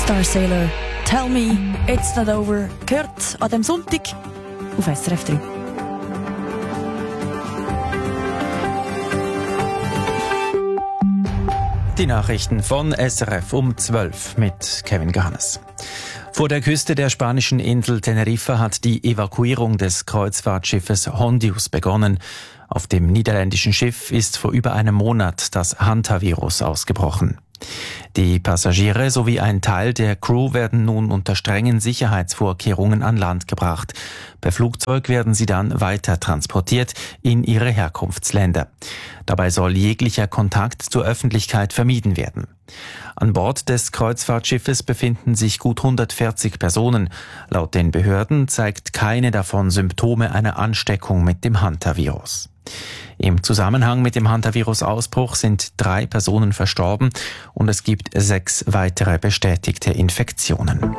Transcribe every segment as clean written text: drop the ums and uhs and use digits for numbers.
Starsailor, Tell Me, It's Not Over, gehört an dem Sonntag auf SRF 3. Die Nachrichten von SRF um 12 mit Kevin Gahannes. Vor der Küste der spanischen Insel Teneriffa hat die Evakuierung des Kreuzfahrtschiffes Hondius begonnen. Auf dem niederländischen Schiff ist vor über einem Monat das Hantavirus ausgebrochen. Die Passagiere sowie ein Teil der Crew werden nun unter strengen Sicherheitsvorkehrungen an Land gebracht. Per Flugzeug werden sie dann weiter transportiert in ihre Herkunftsländer. Dabei soll jeglicher Kontakt zur Öffentlichkeit vermieden werden. An Bord des Kreuzfahrtschiffes befinden sich gut 140 Personen. Laut den Behörden zeigt keine davon Symptome einer Ansteckung mit dem Hantavirus. Im Zusammenhang mit dem Hantavirus-Ausbruch sind 3 Personen verstorben und es gibt 6 weitere bestätigte Infektionen.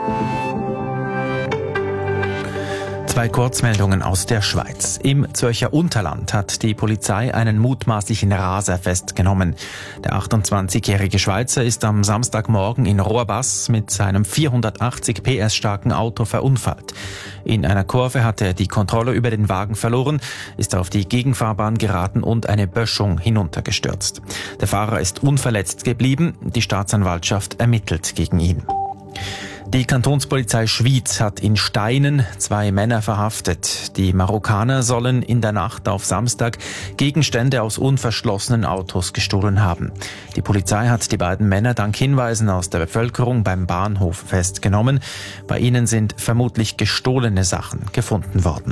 2 Kurzmeldungen aus der Schweiz. Im Zürcher Unterland hat die Polizei einen mutmaßlichen Raser festgenommen. Der 28-jährige Schweizer ist am Samstagmorgen in Rohrbass mit seinem 480 PS starken Auto verunfallt. In einer Kurve hat er die Kontrolle über den Wagen verloren, ist auf die Gegenfahrbahn geraten und eine Böschung hinuntergestürzt. Der Fahrer ist unverletzt geblieben. Die Staatsanwaltschaft ermittelt gegen ihn. Die Kantonspolizei Schwyz hat in Steinen 2 Männer verhaftet. Die Marokkaner sollen in der Nacht auf Samstag Gegenstände aus unverschlossenen Autos gestohlen haben. Die Polizei hat die beiden Männer dank Hinweisen aus der Bevölkerung beim Bahnhof festgenommen. Bei ihnen sind vermutlich gestohlene Sachen gefunden worden.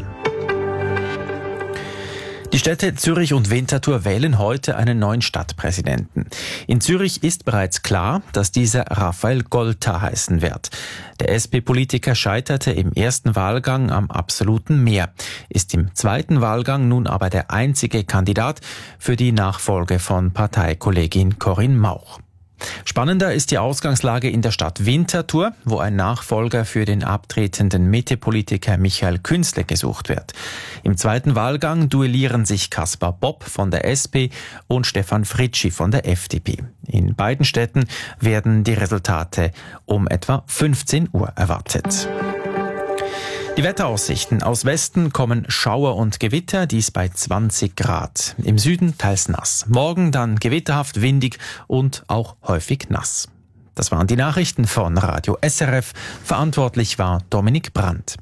Die Städte Zürich und Winterthur wählen heute einen neuen Stadtpräsidenten. In Zürich ist bereits klar, dass dieser Raphael Golta heißen wird. Der SP-Politiker scheiterte im ersten Wahlgang am absoluten Mehr, ist im zweiten Wahlgang nun aber der einzige Kandidat für die Nachfolge von Parteikollegin Corinne Mauch. Spannender ist die Ausgangslage in der Stadt Winterthur, wo ein Nachfolger für den abtretenden Mitte-Politiker Michael Künzle gesucht wird. Im zweiten Wahlgang duellieren sich Kaspar Bopp von der SP und Stefan Fritschi von der FDP. In beiden Städten werden die Resultate um etwa 15 Uhr erwartet. Die Wetteraussichten. Aus Westen kommen Schauer und Gewitter, dies bei 20 Grad. Im Süden teils nass. Morgen dann gewitterhaft, windig und auch häufig nass. Das waren die Nachrichten von Radio SRF. Verantwortlich war Dominik Brandt.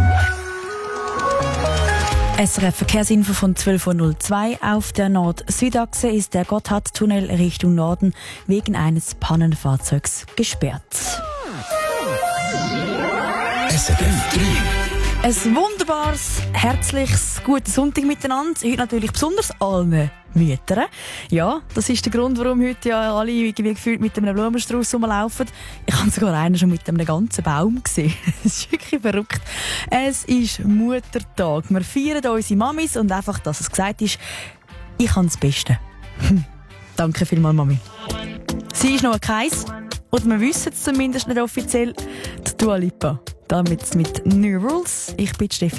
SRF Verkehrsinfo von 12.02 Uhr. Auf der Nord-Süd-Achse ist der Gotthardtunnel Richtung Norden wegen eines Pannenfahrzeugs gesperrt. SRF 3. Ein wunderbares, herzliches, gutes Sonntag miteinander. Heute natürlich besonders allen Müttern. Ja, das ist der Grund, warum heute ja alle irgendwie gefühlt mit einem Blumenstrauß rumlaufen. Ich habe sogar einen schon mit einem ganzen Baum gesehen. Das ist wirklich verrückt. Es ist Muttertag. Wir feiern unsere Mamis und einfach, dass es gesagt ist, ich habe das Beste. Danke vielmals, Mami. Sie ist noch ein Kreis. Und wir wissen es zumindest nicht offiziell, die Dua Lipa. Damit mit New Rules. Ich bin Steffi.